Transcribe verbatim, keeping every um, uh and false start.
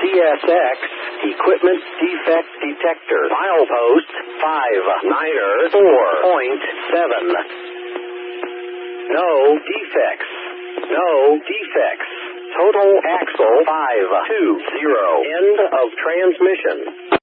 S X, equipment defect detector, milepost five niner four point seven. No defects. No defects. Total axle five two zero. End of transmission.